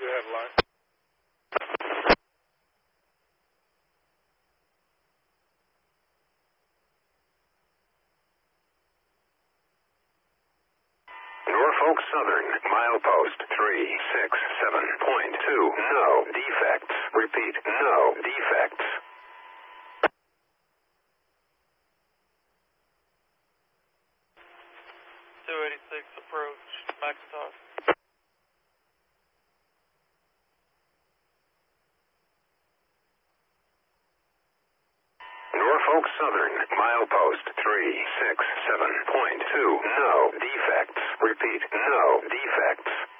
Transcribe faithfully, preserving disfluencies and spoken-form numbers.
You have line. Norfolk Southern, milepost three six seven point two. No defects. Repeat, no defects. two eighty-six approach, McIntosh. Norfolk Southern, milepost three six seven point two. No defects. Repeat, no defects.